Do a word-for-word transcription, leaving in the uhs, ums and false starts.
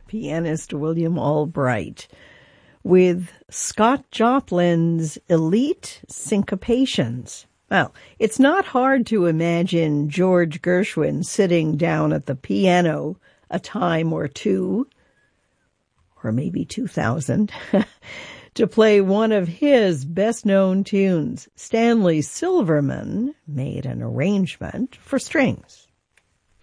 pianist William Albright with Scott Joplin's Elite Syncopations. Well, it's not hard to imagine George Gershwin sitting down at the piano a time or two, or maybe two thousand, to play one of his best-known tunes. Stanley Silverman made an arrangement for strings.